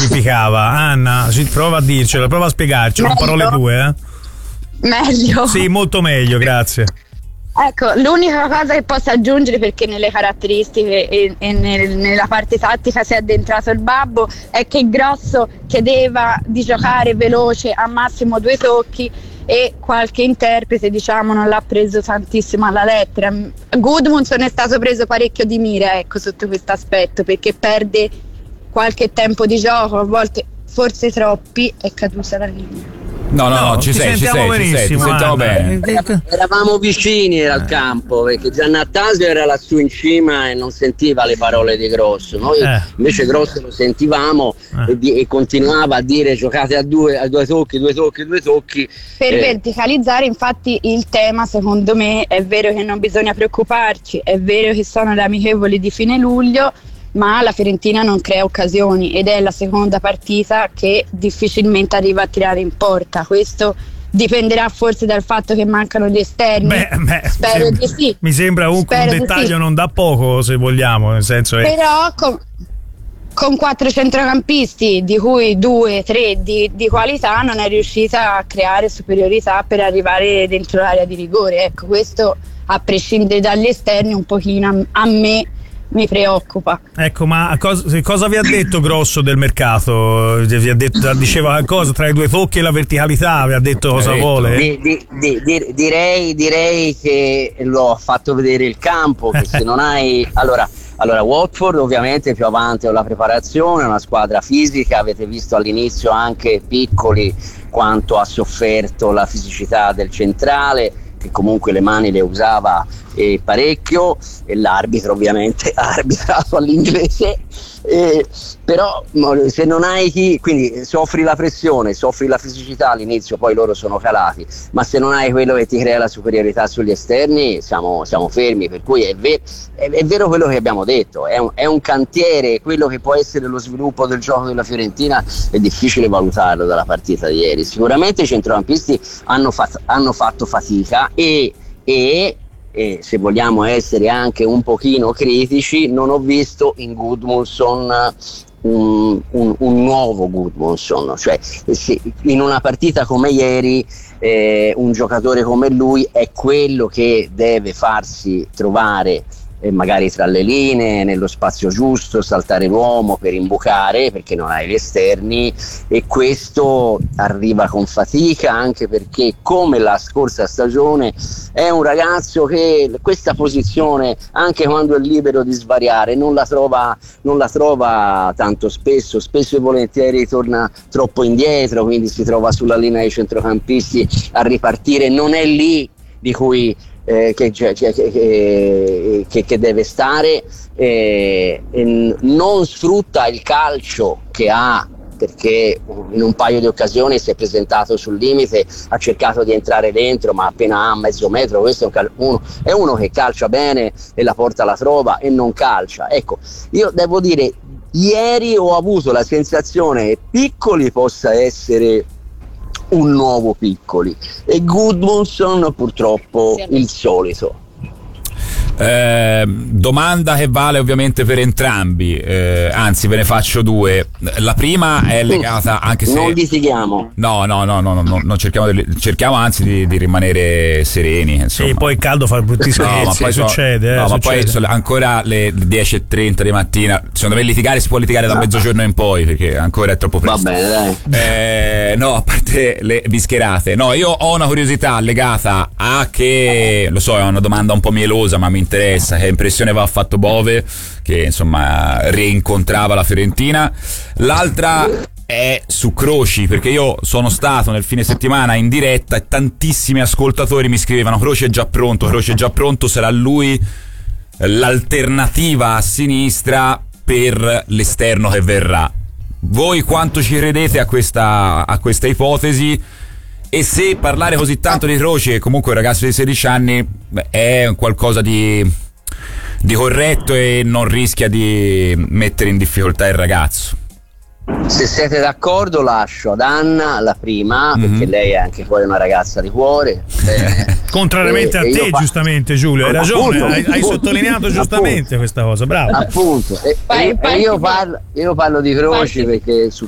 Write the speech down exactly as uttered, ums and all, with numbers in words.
arrampicava? Anna, prova a dircelo, prova a spiegarcelo, con parole tue, eh? Meglio. Sì, molto meglio, grazie. Ecco, l'unica cosa che posso aggiungere, perché nelle caratteristiche e, e nel, nella parte tattica si è addentrato il babbo, è che Grosso chiedeva di giocare veloce, a massimo due tocchi, e qualche interprete, diciamo, non l'ha preso tantissimo alla lettera. Gudmundsson è stato preso parecchio di mira, ecco, sotto questo aspetto, perché perde qualche tempo di gioco, a volte forse troppi. È caduta la linea. No, no, no, ci sei, ci sei, ci sei, ti sentiamo bene. Eravamo vicini al campo, perché Giannattasio era lassù in cima e non sentiva le parole di Grosso. Noi eh. invece Grosso lo sentivamo eh. e, di, e continuava a dire giocate a due, a due tocchi, due tocchi, due tocchi. Per eh. verticalizzare, infatti, il tema, secondo me, è vero che non bisogna preoccuparci, è vero che sono le amichevoli di fine luglio, ma la Fiorentina non crea occasioni ed è la seconda partita che difficilmente arriva a tirare in porta. Questo dipenderà forse dal fatto che mancano gli esterni. Beh, beh, spero sembra, di sì. Mi sembra un, un dettaglio sì. non da poco, se vogliamo, nel senso è... Però con, con quattro centrocampisti, di cui due, tre di, di qualità, non è riuscita a creare superiorità per arrivare dentro l'area di rigore. Ecco, questo, a prescindere dagli esterni, un pochino a, a me mi preoccupa. Ecco, ma cosa, cosa vi ha detto Grosso del mercato? Vi ha detto, diceva qualcosa tra i due tocchi e la verticalità? Vi ha detto cosa vuole? Di, di, di, di, direi, direi che lo ha fatto vedere il campo, che se non hai... Allora, allora Watford ovviamente più avanti con la preparazione, è una squadra fisica, avete visto all'inizio anche Piccoli quanto ha sofferto la fisicità del centrale, che comunque le mani le usava eh, parecchio, e l'arbitro ovviamente ha arbitrato all'inglese, eh, però se non hai chi, quindi soffri la pressione, soffri la fisicità all'inizio, poi loro sono calati, ma se non hai quello che ti crea la superiorità sugli esterni siamo, siamo fermi, per cui è, ver- è, è vero quello che abbiamo detto, è un, è un cantiere, quello che può essere lo sviluppo del gioco della Fiorentina è difficile valutarlo dalla partita di ieri. Sicuramente i centrocampisti hanno, fat- hanno fatto fatica e, e e se vogliamo essere anche un pochino critici, non ho visto in Gudmundsson un, un, un nuovo Gudmundsson, cioè se in una partita come ieri eh, un giocatore come lui è quello che deve farsi trovare e magari tra le linee, nello spazio giusto, saltare l'uomo per imbucare, perché non hai gli esterni, e questo arriva con fatica, anche perché come la scorsa stagione è un ragazzo che questa posizione, anche quando è libero di svariare, non la trova, non la trova tanto spesso, spesso e volentieri torna troppo indietro, quindi si trova sulla linea dei centrocampisti a ripartire, non è lì di cui Eh, che, che, che, che, che deve stare, eh, eh, non sfrutta il calcio che ha, perché in un paio di occasioni si è presentato sul limite, ha cercato di entrare dentro, ma appena ha mezzo metro, questo è, un cal- uno, è uno che calcia bene e la porta la trova e non calcia. Ecco, io devo dire, ieri ho avuto la sensazione che Piccoli possa essere un nuovo Piccoli e Gudmundsson purtroppo sì, il solito. Eh, domanda che vale ovviamente per entrambi, eh, anzi ve ne faccio due. La prima è legata, anche se non litighiamo, no no no no, no, no non cerchiamo di, cerchiamo anzi di, di rimanere sereni, insomma. E poi il caldo fa brutti scherzi, no, ma poi succede, so, eh, no, succede. ma poi sono ancora le dieci e trenta di mattina, secondo me litigare si può litigare da mezzogiorno in poi, perché ancora è troppo presto. Va bene, dai. Eh, no, a parte le bischerate, no, io ho una curiosità legata a che, lo so, è una domanda un po' mielosa, ma mi interessa, che impressione va fatto Bove, che insomma rincontrava la Fiorentina. L'altra è su Croci, perché io sono stato nel fine settimana in diretta e tantissimi ascoltatori mi scrivevano: Croci è già pronto, Croci è già pronto, sarà lui l'alternativa a sinistra per l'esterno che verrà. Voi quanto ci credete a questa, a questa ipotesi? E se parlare così tanto di Croci, che comunque è un ragazzo di sedici anni, è qualcosa di, di corretto e non rischia di mettere in difficoltà il ragazzo? Se siete d'accordo lascio ad Anna la prima, mm-hmm. perché lei è anche poi una ragazza di cuore, eh, contrariamente e, a te, fa... giustamente, Giulio, hai ragione, appunto, hai, hai sottolineato giustamente appunto. Questa cosa, bravo. Appunto, e, vai, e, vai, e io, vai. parlo, io parlo di Croci vai. Perché su